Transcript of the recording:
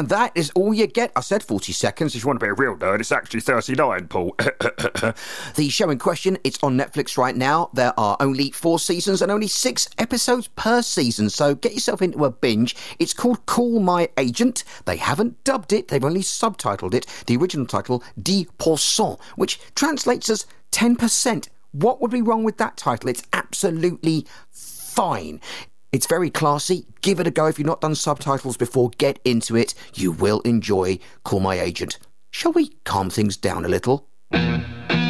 And that is all you get. I said 40 seconds. If you want to be a real nerd, it's actually 39, Paul. The show in question, it's on Netflix right now. There are only 4 seasons and only 6 episodes per season, so get yourself into a binge. It's called Call My Agent. They haven't dubbed it, they've only subtitled it. The original title, 10%, which translates as 10%. What would be wrong with that title? It's absolutely fine. It's very classy. Give it a go if you've not done subtitles before. Get into it. You will enjoy Call My Agent. Shall we calm things down a little?